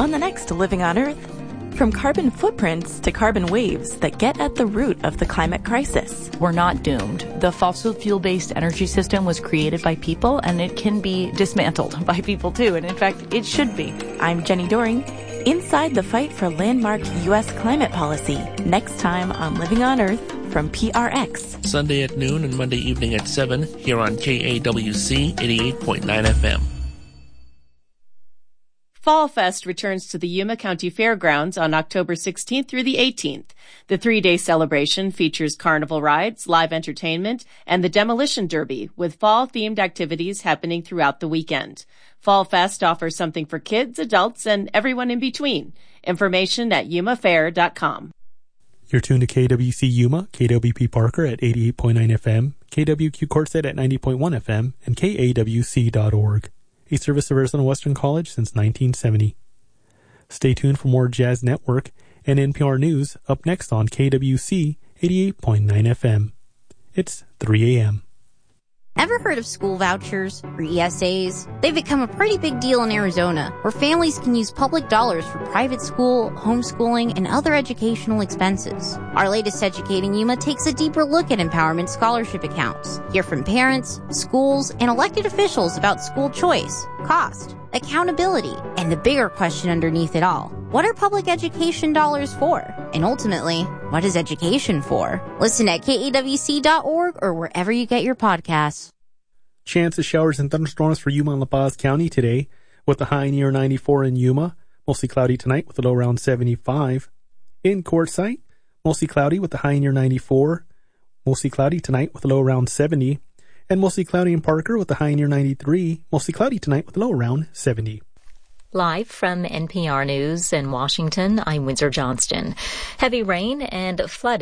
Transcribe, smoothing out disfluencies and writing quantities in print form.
On the next Living on Earth, from carbon footprints to carbon waves that get at the root of the climate crisis. We're not doomed. The fossil fuel-based energy system was created by people, and it can be dismantled by people too. And in fact, it should be. I'm Jenny Doring, inside the fight for landmark U.S. climate policy. Next time on Living on Earth from PRX. Sunday at noon and Monday evening at 7 here on KAWC 88.9 FM. Fall Fest returns to the Yuma County Fairgrounds on October 16th through the 18th. The 3-day celebration features carnival rides, live entertainment, and the Demolition Derby, with fall-themed activities happening throughout the weekend. Fall Fest offers something for kids, adults, and everyone in between. Information at yumafair.com. You're tuned to KWC Yuma, KWP Parker at 88.9 FM, KWQ Quartzsite at 90.1 FM, and KAWC.org. A service of Arizona Western College since 1970. Stay tuned for more Jazz Network and NPR News up next on KWC 88.9 FM. It's 3 a.m. Ever heard of school vouchers or ESAs? They've become a pretty big deal in Arizona, where families can use public dollars for private school, homeschooling, and other educational expenses. Our latest Educating Yuma takes a deeper look at empowerment scholarship accounts. Hear from parents, schools, and elected officials about school choice, cost, accountability, and the bigger question underneath it all. What are public education dollars for? And ultimately, what is education for? Listen at KAWC.org or wherever you get your podcasts. Chance of showers and thunderstorms for Yuma and La Paz County today, with a high near 94 in Yuma. Mostly cloudy tonight with a low around 75. In Quartzsite, mostly cloudy with a high near 94. Mostly cloudy tonight with a low around 70. And mostly cloudy in Parker with a high near 93. Mostly cloudy tonight with a low around 70. Live from NPR News in Washington, I'm Windsor Johnston. Heavy rain and flooding